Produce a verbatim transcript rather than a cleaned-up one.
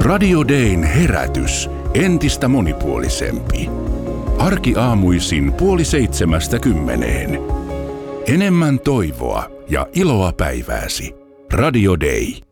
Radio Dayn herätys entistä monipuolisempi. Arkiaamuisin puoli seitsemästä kymmeneen. Enemmän toivoa ja iloa päivääsi. Radio Day.